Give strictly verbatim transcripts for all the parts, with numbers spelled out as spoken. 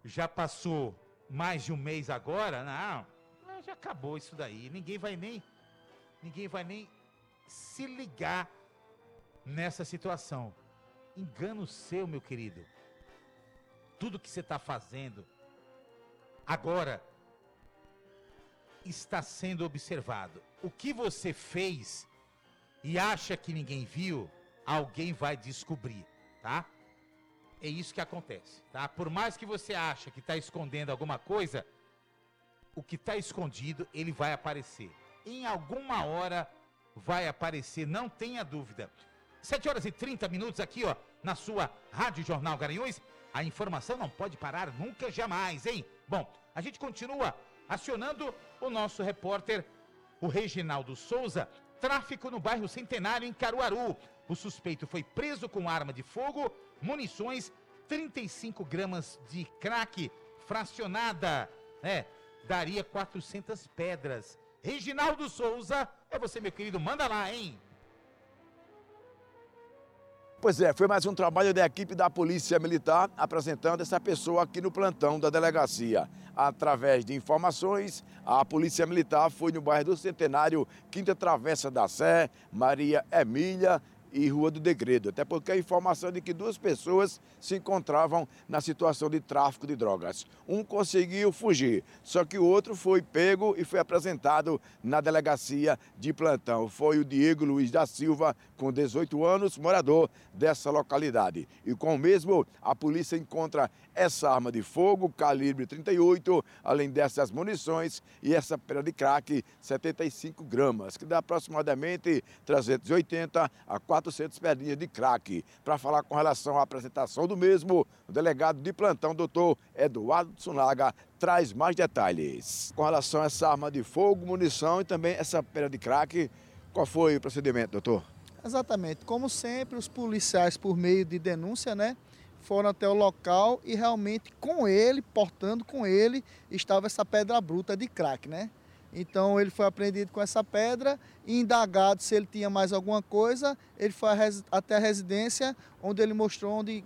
já passou mais de um mês agora, não, já acabou isso daí. Ninguém vai nem, ninguém vai nem se ligar nessa situação. Engano seu, meu querido. Tudo que você está fazendo agora está sendo observado. O que você fez e acha que ninguém viu, alguém vai descobrir, tá? É isso que acontece, tá? Por mais que você ache que está escondendo alguma coisa, o que está escondido, ele vai aparecer. Em alguma hora vai aparecer, não tenha dúvida. sete horas e trinta minutos aqui, ó, na sua Rádio Jornal Garanhuns. A informação não pode parar nunca, jamais, hein? Bom, a gente continua acionando o nosso repórter, o Reginaldo Souza. Tráfico no bairro Centenário, em Caruaru. O suspeito foi preso com arma de fogo, munições, trinta e cinco gramas de crack fracionada, né? Daria quatrocentas pedras. Reginaldo Souza, é você, meu querido, manda lá, hein? Pois é, foi mais um trabalho da equipe da Polícia Militar apresentando essa pessoa aqui no plantão da delegacia. Através de informações, a Polícia Militar foi no bairro do Centenário, Quinta Travessa da Sé, Maria Emília e Rua do Degredo, até porque a informação de que duas pessoas se encontravam na situação de tráfico de drogas. Um conseguiu fugir, só que o outro foi pego e foi apresentado na delegacia de plantão. Foi o Diego Luiz da Silva, com dezoito anos, morador dessa localidade. E com o mesmo, a polícia encontra essa arma de fogo, calibre trinta e oito, além dessas munições e essa pedra de crack, setenta e cinco gramas, que dá aproximadamente trezentos e oitenta a quatrocentas pedrinhas de crack. Para falar com relação à apresentação do mesmo, o delegado de plantão, doutor Eduardo Tsunaga, traz mais detalhes. Com relação a essa arma de fogo, munição e também essa pedra de crack, qual foi o procedimento, doutor? Exatamente. Como sempre, os policiais, por meio de denúncia, né, foram até o local e realmente com ele, portando com ele, estava essa pedra bruta de crack, né? Então ele foi apreendido com essa pedra e indagado se ele tinha mais alguma coisa, ele foi até a residência onde ele mostrou onde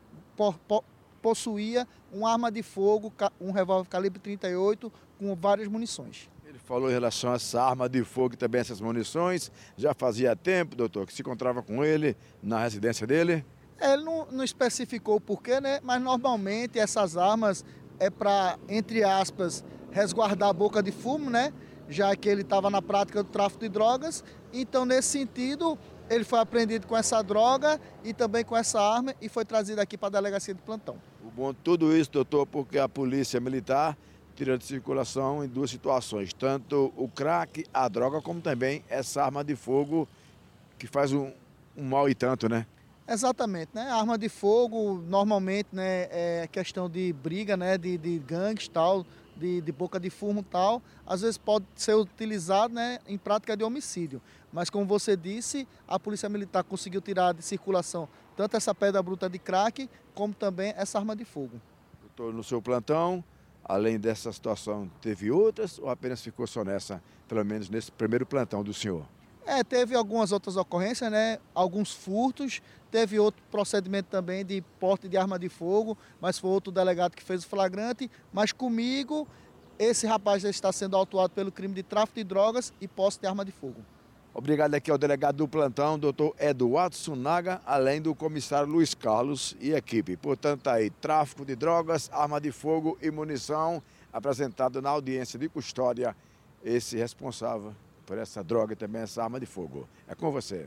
possuía uma arma de fogo, um revólver calibre trinta e oito com várias munições. Ele falou em relação a essa arma de fogo e também essas munições. Já fazia tempo, doutor, que se encontrava com ele na residência dele? Ele não, não especificou o porquê, né? Mas normalmente essas armas é para, entre aspas, resguardar a boca de fumo, né? Já que ele estava na prática do tráfico de drogas. Então, nesse sentido, ele foi apreendido com essa droga e também com essa arma e foi trazido aqui para a delegacia de plantão. O bom de tudo isso, doutor, porque a polícia militar tira de circulação em duas situações, tanto o crack, a droga, como também essa arma de fogo que faz um, um mal e tanto, né? Exatamente, né? A arma de fogo, normalmente, né, é questão de briga, né, de, de gangues, tal, de, de boca de fumo e tal, às vezes pode ser utilizado, né, em prática de homicídio. Mas como você disse, a Polícia Militar conseguiu tirar de circulação tanto essa pedra bruta de crack, como também essa arma de fogo. Doutor, no seu plantão, além dessa situação, teve outras ou apenas ficou só nessa, pelo menos nesse primeiro plantão do senhor? É, teve algumas outras ocorrências, né? Alguns furtos, teve outro procedimento também de porte de arma de fogo, mas foi outro delegado que fez o flagrante. Mas comigo, esse rapaz já está sendo autuado pelo crime de tráfico de drogas e posse de arma de fogo. Obrigado aqui ao delegado do plantão, doutor Eduardo Tsunaga, além do comissário Luiz Carlos e equipe. Portanto, aí, tráfico de drogas, arma de fogo e munição, apresentado na audiência de custódia, esse responsável por essa droga e também essa arma de fogo. É com você.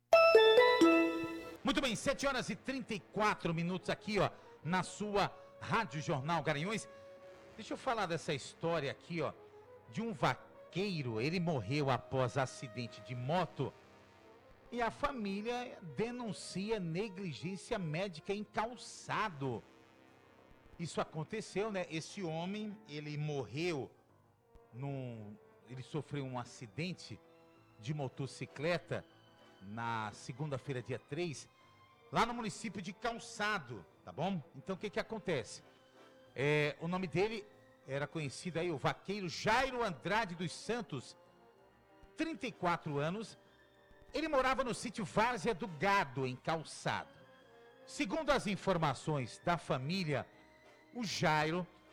Muito bem, sete horas e trinta e quatro minutos aqui, ó, na sua Rádio Jornal Garanhuns. Deixa eu falar dessa história aqui, ó, de um vaqueiro. Ele morreu após acidente de moto e a família denuncia negligência médica em calçado. Isso aconteceu, né? Esse homem, ele morreu num... Ele sofreu um acidente de motocicleta na segunda-feira, dia três, lá no município de Calçado, tá bom? Então, o que que acontece? É, o nome dele era conhecido aí, o vaqueiro Jairo Andrade dos Santos, trinta e quatro anos. Ele morava no sítio Várzea do Gado, em Calçado. Segundo as informações da família, o Jairo